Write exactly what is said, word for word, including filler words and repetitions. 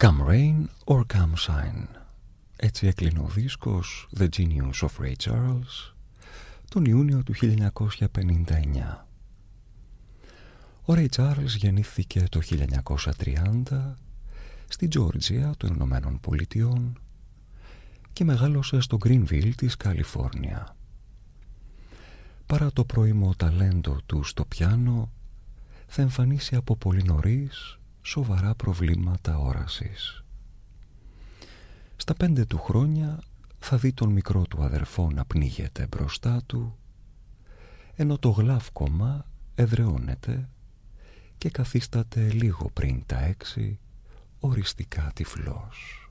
Come Rain or Come Shine. Έτσι έκλεινε ο δίσκος The Genius of Ray Charles τον Ιούνιο του χίλια εννιακόσια πενήντα εννιά. Ο Ray Charles γεννήθηκε το χίλια εννιακόσια τριάντα στη Τζόρτζια των Ηνωμένων Πολιτειών και μεγάλωσε στο Greenville της Καλιφόρνια. Παρά το πρώιμο ταλέντο του στο πιάνο, θα εμφανίσει από πολύ νωρίς σοβαρά προβλήματα όρασης. Στα πέντε του χρόνια θα δει τον μικρό του αδερφό να πνίγεται μπροστά του, ενώ το γλαύκωμα εδραιώνεται και καθίσταται λίγο πριν τα έξι οριστικά τυφλός.